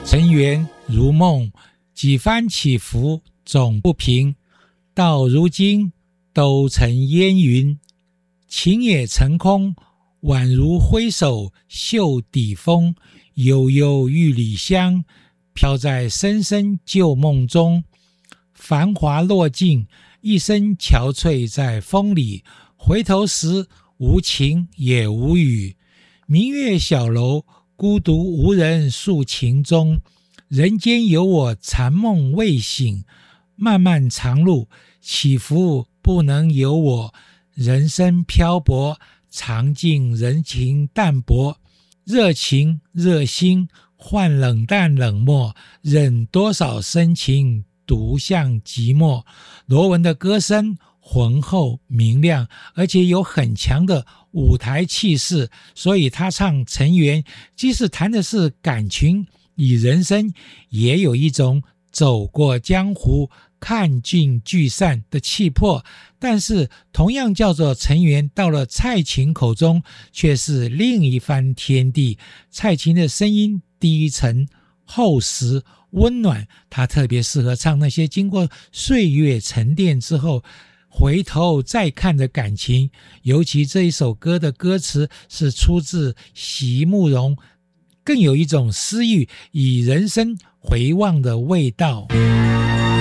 尘缘如梦，几番起伏总不平，到如今都成烟云。情也成空，宛如挥手袖底风，悠悠玉里香，飘在深深旧梦中。繁华落尽，一身憔悴在风里，回头时无情也无语。明月小楼，孤独无人诉情衷，人间有我残梦未醒。漫漫长路，起伏不能有我，人生漂泊，尝尽人情淡薄。热情热心换冷淡冷漠，任多少深情独向寂寞。罗文的歌声浑厚明亮，而且有很强的舞台气势，所以他唱尘缘，即使谈的是感情与人生，也有一种走过江湖看尽聚散的气魄。但是同样叫做尘缘，到了蔡琴口中却是另一番天地。蔡琴的声音低沉厚实温暖，她特别适合唱那些经过岁月沉淀之后回头再看的感情。尤其这一首歌的歌词是出自席慕容，更有一种诗意与人生回望的味道。